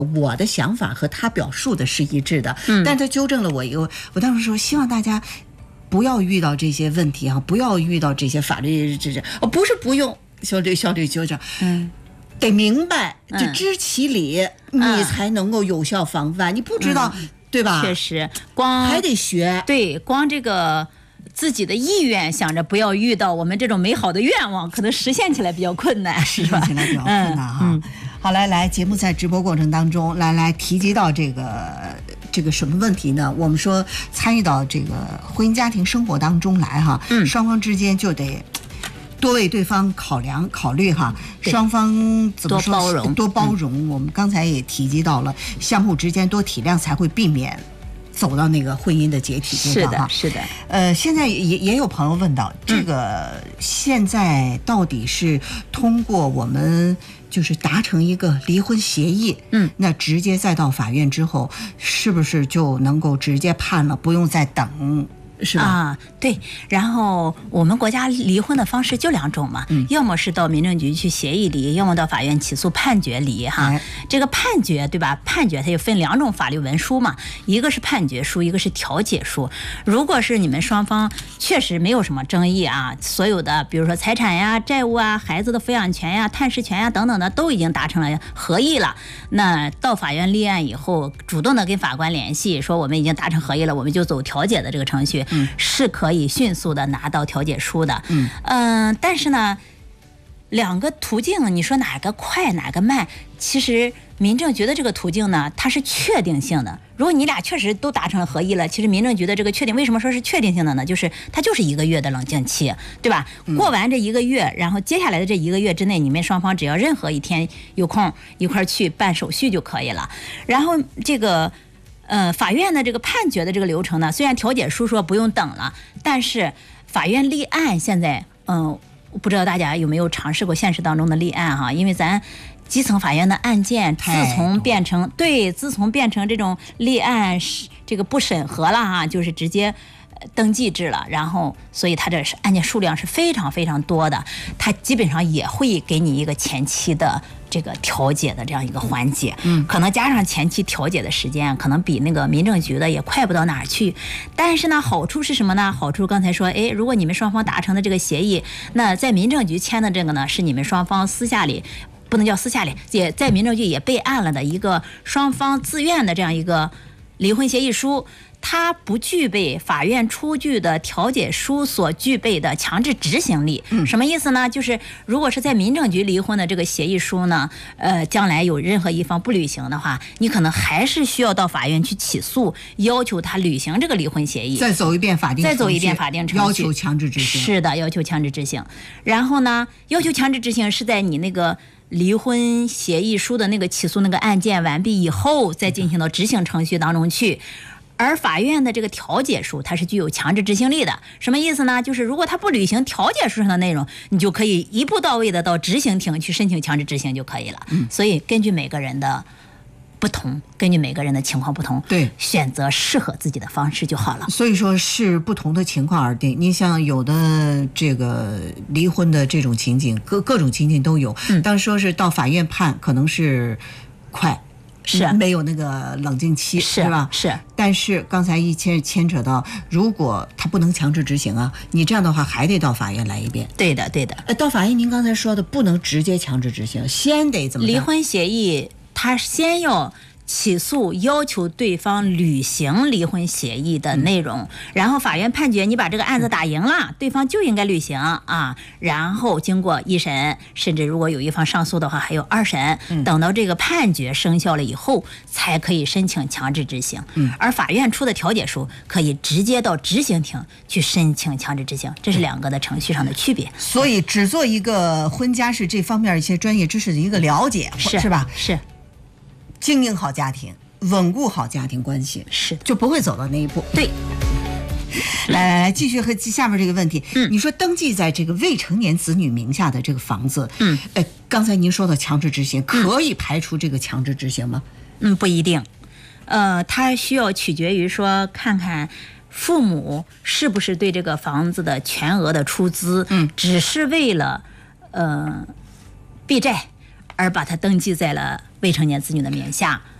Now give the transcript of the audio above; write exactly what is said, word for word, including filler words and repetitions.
我的想法和他表述的是一致的， 嗯， 但他纠正了我一个，我当时说希望大家不要遇到这些问题啊，不要遇到这些法律这这，哦，不是不用效率效率纠正， 嗯。 得明白，就知其理，嗯、你才能够有效防范。嗯、你不知道，嗯、对吧？ 确实，光还得学。 对，光这个自己的意愿，想着不要遇到我们这种美好的愿望，可能实现起来比较困难， 实现起来比较困难哈。嗯嗯、好，来来，节目在直播过程当中，来来提及到这个这个什么问题呢？我们说参与到这个婚姻家庭生活当中来哈，嗯，双方之间就得多为对方考量考虑哈，双方怎么说多包容， 多包容。嗯、我们刚才也提及到了，相互之间多体谅，才会避免走到那个婚姻的解体阶段哈。 是的，是的。 呃，现在也也有朋友问到，这个现在到底是通过我们就是达成一个离婚协议，嗯，那直接再到法院之后，是不是就能够直接判了，不用再等？是吧？ 啊，对。然后我们国家离婚的方式就两种嘛，嗯、要么是到民政局去协议离，要么到法院起诉判决离哈。哎、这个判决对吧？判决它就分两种法律文书嘛，一个是判决书，一个是调解书。如果是你们双方确实没有什么争议啊，所有的比如说财产呀、债务啊、孩子的抚养权呀、探视权呀等等的都已经达成了合议了，那到法院立案以后，主动的跟法官联系，说我们已经达成合议了，我们就走调解的这个程序。嗯、是可以迅速的拿到调解书的，嗯、呃，但是呢，两个途径，你说哪个快哪个慢？其实民政局的这个途径呢，它是确定性的。如果你俩确实都达成了合议了，其实民政局的这个确定，为什么说是确定性的呢？就是它就是一个月的冷静期，对吧？嗯、过完这一个月，然后接下来的这一个月之内，你们双方只要任何一天有空一块儿去办手续就可以了。然后这个。呃，法院的这个判决的这个流程呢，虽然调解书说不用等了，但是法院立案现在，嗯、呃，不知道大家有没有尝试过现实当中的立案哈？因为咱基层法院的案件自从变成对，自从变成这种立案这个不审核了哈，就是直接登记制了，然后所以它这是案件数量是非常非常多的，它基本上也会给你一个前期的。这个调解的这样一个环节，嗯，可能加上前期调解的时间，可能比那个民政局的也快不到哪儿去。但是呢，好处是什么呢？好处刚才说，哎，如果你们双方达成的这个协议，那在民政局签的这个呢，是你们双方私下里，不能叫私下里，也在民政局也备案了的一个双方自愿的这样一个离婚协议书。它不具备法院出具的调解书所具备的强制执行力。嗯、什么意思呢？就是如果是在民政局离婚的这个协议书呢，呃，将来有任何一方不履行的话，你可能还是需要到法院去起诉，要求他履行这个离婚协议。 再走一遍法定程序， 再走一遍法定程序， 要求强制执行。 是的，要求强制执行。然后呢，要求强制执行是在你那个离婚协议书的那个起诉那个案件完毕以后，再进行到执行程序当中去。而法院的这个调解书，它是具有强制执行力的。什么意思呢？就是如果他不履行调解书上的内容，你就可以一步到位的到执行庭去申请强制执行就可以了。嗯，所以根据每个人的不同，根据每个人的情况不同， 对， 选择适合自己的方式就好了。 所以说是不同的情况而定。你像有的这个离婚的这种情景，各各种情景都有。嗯，当说是到法院判，可能是快。 是没有那个冷静期， 是吧？ 是。 但是刚才一牵牵扯到，如果他不能强制执行啊，你这样的话还得到法院来一遍。 对的，对的。 呃，到法院您刚才说的不能直接强制执行，先得怎么？ 离婚协议他先要起诉要求对方履行离婚协议的内容，嗯、然后法院判决你把这个案子打赢了，嗯、对方就应该履行啊。然后经过一审，甚至如果有一方上诉的话，还有二审，嗯、等到这个判决生效了以后，才可以申请强制执行。嗯、而法院出的调解书可以直接到执行庭去申请强制执行，这是两个的程序上的区别。 所以，只做一个婚家是这方面一些专业知识的一个了解， 是是吧？ 是。 经营好家庭，稳固好家庭关系， 是就不会走到那一步。 对， 来来来，继续和下面这个问题。嗯，你说登记在这个未成年子女名下的这个房子，嗯，呃，刚才您说的强制执行，可以排除这个强制执行吗？ 嗯，不一定。呃，它需要取决于说，看看父母是不是对这个房子的全额的出资，嗯，只是为了呃避债。 而把它登记在了未成年子女的名下。